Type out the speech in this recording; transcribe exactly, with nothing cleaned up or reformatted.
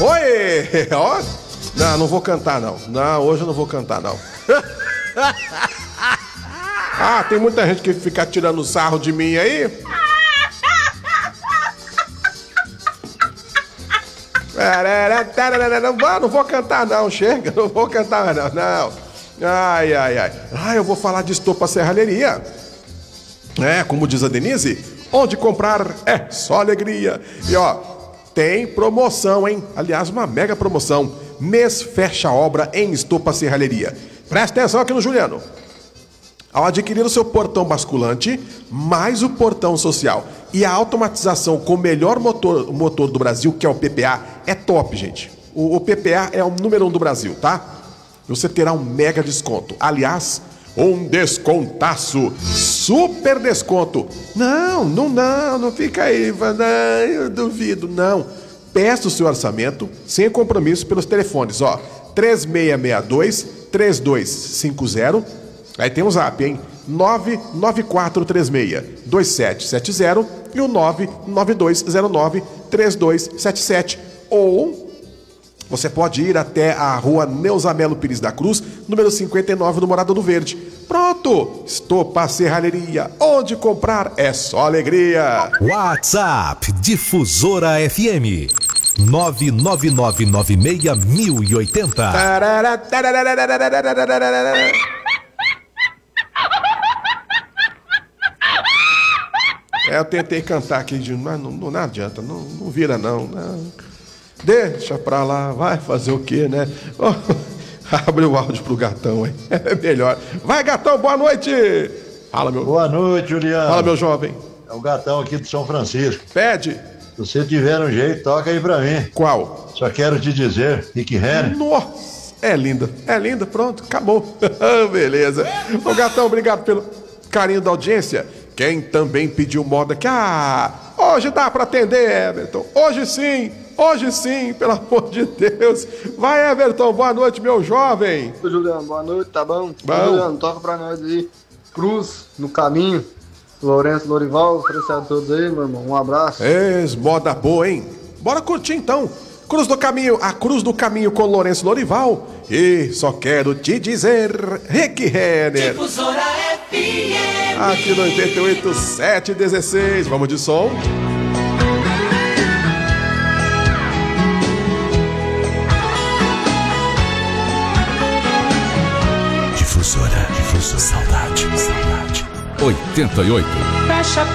Oi! Ó. Não, não vou cantar, não. Não, hoje eu não vou cantar, não. Ah, tem muita gente que fica tirando sarro de mim aí. Não, não vou cantar, não. Chega, não vou cantar, não. Não. Ai, ai, ai. Ah, eu vou falar de Estopa Serralheria. É, como diz a Denise, onde comprar é só alegria. E ó, tem promoção, hein? Aliás, uma mega promoção. Mês fecha obra em Estopa Serralheria. Presta atenção aqui no Juliano. Ao adquirir o seu portão basculante, mais o portão social e a automatização com o melhor motor, motor do Brasil, que é o P P A, é top, gente. O, o P P A é o número um do Brasil, tá? Você terá um mega desconto. Aliás, um descontaço. Super desconto. Não, não, não, não fica aí. Não, eu duvido, não. Peça o seu orçamento sem compromisso pelos telefones, ó. três seis seis dois, três dois cinco zero. Aí tem o zap, hein? nove nove quatro três seis, dois sete sete zero e o nove nove dois zero nove, três dois sete sete. Ou você pode ir até a rua Neuza Melo Pires da Cruz, número cinquenta e nove do Morada do Verde. Pronto! Estopa Serralheria. Onde comprar é só alegria. WhatsApp Difusora F M nove nove nove nove seis mil e oitenta. É, eu tentei cantar aqui, mas não, não, não adianta, não, não vira não, não. Deixa pra lá, vai fazer o quê, né? Oh, abre o áudio pro gatão, hein? É melhor. Vai, gatão, boa noite! Fala, meu... Boa noite, Juliano. Fala, meu jovem. É o gatão aqui de São Francisco. Pede. Se você tiver um jeito, toca aí pra mim. Qual? Só quero te dizer, Rick Renner. Nossa, é linda, é linda, pronto, acabou. Beleza. Ô, gatão, obrigado pelo carinho da audiência. Quem também pediu moda aqui, ah, hoje dá pra atender, Everton. Hoje sim, hoje sim, pelo amor de Deus. Vai, Everton, boa noite, meu jovem. Ô, Juliano, boa noite, tá bom? Bom. Ô, Juliano, toca pra nós aí. Cruz, no caminho. Lourenço, Lorival, oferecer a todos aí, meu irmão. Um abraço. Eis, moda boa, hein? Bora curtir então. Cruz do Caminho, a Cruz do Caminho com Lourenço Lorival. E só quero te dizer, Rick Renner. Difusora F M. Aqui no oitenta e oito, sete dezesseis. Vamos de som. Difusora, difusora, saudade, saudade. oitenta e oito. Fecha